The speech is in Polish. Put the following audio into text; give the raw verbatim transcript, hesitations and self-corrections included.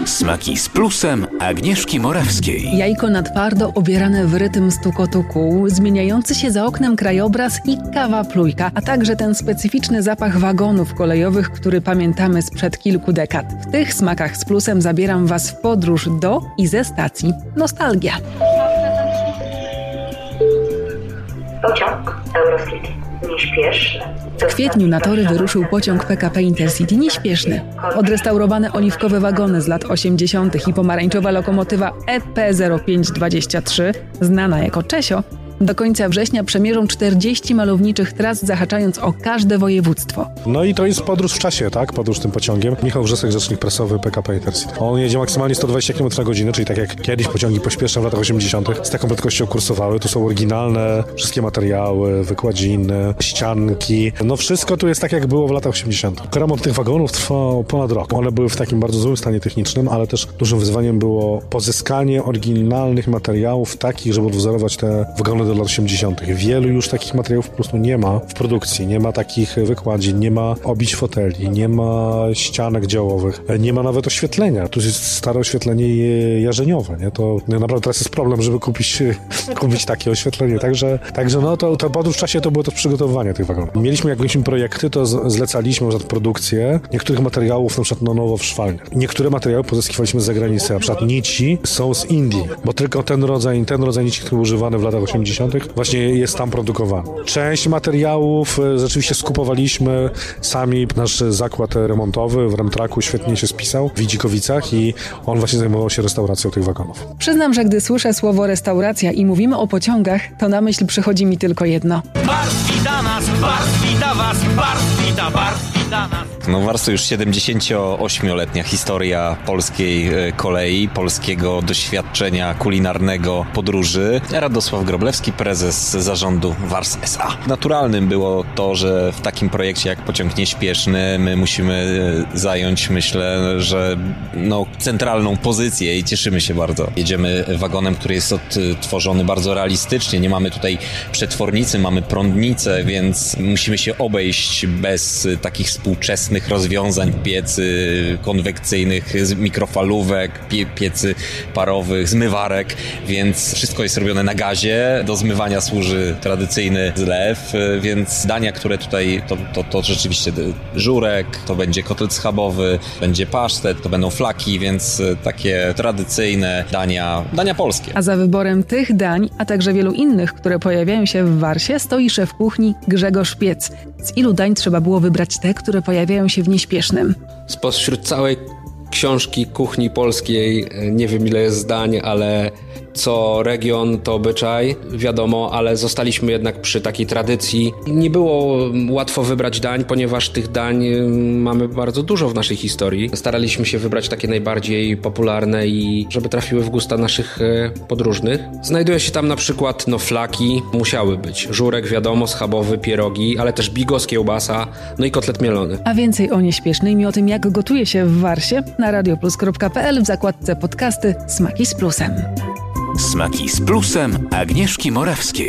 Smaki z plusem Agnieszki Morawskiej. Jajko na twardo obierane w rytm stukotu kół, zmieniający się za oknem krajobraz i kawa plujka, a także ten specyficzny zapach wagonów kolejowych, który pamiętamy sprzed kilku dekad. W tych smakach z plusem zabieram Was w podróż do i ze stacji Nostalgia. Pociąg Eurocity. Nieśpieszny. W kwietniu na tory wyruszył pociąg P K P Intercity nieśpieszny. Odrestaurowane oliwkowe wagony z lat osiemdziesiątych i pomarańczowa lokomotywa E P zero pięć dwadzieścia trzy, znana jako Czesio, do końca września przemierzą czterdzieści malowniczych tras, zahaczając o każde województwo. No i to jest podróż w czasie, tak? Podróż tym pociągiem. Michał Wrzesek, rzecznik prasowy P K P Intercity. On jedzie maksymalnie sto dwadzieścia kilometrów na godzinę, czyli tak jak kiedyś pociągi pośpieszne w latach osiemdziesiątych z taką prędkością kursowały. Tu są oryginalne wszystkie materiały, wykładziny, ścianki. No wszystko tu jest tak, jak było w latach osiemdziesiątych. Remont tych wagonów trwał ponad rok. One były w takim bardzo złym stanie technicznym, ale też dużym wyzwaniem było pozyskanie oryginalnych materiałów takich, żeby odwzorować te wagony do lat osiemdziesiątych. Wielu już takich materiałów po prostu nie ma w produkcji. Nie ma takich wykładzin, nie ma obić foteli, nie ma ścianek działowych, nie ma nawet oświetlenia. Tu jest stare oświetlenie jarzeniowe, nie? To naprawdę teraz jest problem, żeby kupić, kupić takie oświetlenie. Także, także no to, to podróż w czasie to było też przygotowywanie tych wagonów. Mieliśmy, jak mieliśmy projekty, to z, zlecaliśmy na przykład produkcję niektórych materiałów na przykład na nowo w szwalniach. Niektóre materiały pozyskiwaliśmy z zagranicy, na przykład nici są z Indii, bo tylko ten rodzaj, ten rodzaj nici, który był używany w latach osiemdziesiątych właśnie jest tam produkowany. Część materiałów rzeczywiście skupowaliśmy sami. Nasz zakład remontowy w Remtraku świetnie się spisał w Widzikowicach i on właśnie zajmował się restauracją tych wagonów. Przyznam, że gdy słyszę słowo restauracja i mówimy o pociągach, to na myśl przychodzi mi tylko jedno. Bars wita nas, Bars wita was, Bars wita, Bars wita nas. No Bars to już siedemdziesięcioośmioletnia historia polskiej kolei, polskiego doświadczenia kulinarnego podróży. Radosław Groblewski, prezes zarządu Bars S A. Naturalnym było to, że w takim projekcie jak Pociąg Nieśpieszny my musimy zająć, myślę, że no, centralną pozycję i cieszymy się bardzo. Jedziemy wagonem, który jest odtworzony bardzo realistycznie. Nie mamy tutaj przetwornicy, mamy prądnicę, więc musimy się obejść bez takich współczesnych rozwiązań, piecy konwekcyjnych, mikrofalówek, pie, piecy parowych, zmywarek, więc wszystko jest robione na gazie. Do zmywania służy tradycyjny zlew, więc dania, które tutaj, to, to, to rzeczywiście żurek, to będzie kotlet schabowy, będzie pasztet, to będą flaki, więc takie tradycyjne dania, dania polskie. A za wyborem tych dań, a także wielu innych, które pojawiają się w Warsie, stoi szef kuchni Grzegorz Piec. Z ilu dań trzeba było wybrać te, które pojawiają się w Nieśpiesznym? Spośród całej książki kuchni polskiej, nie wiem ile jest zdań, ale co region to obyczaj, wiadomo, ale zostaliśmy jednak przy takiej tradycji. Nie było łatwo wybrać dań, ponieważ tych dań mamy bardzo dużo w naszej historii. Staraliśmy się wybrać takie najbardziej popularne i żeby trafiły w gusta naszych podróżnych. Znajduje się tam na przykład no flaki, musiały być. Żurek, wiadomo, schabowy, pierogi, ale też bigos, kiełbasa, no i kotlet mielony. A więcej o Nieśpiesznym i o tym, jak gotuje się w Warsie na radioplus kropka p l w zakładce podcasty Smaki z plusem. Smaki z plusem Agnieszki Morawskiej.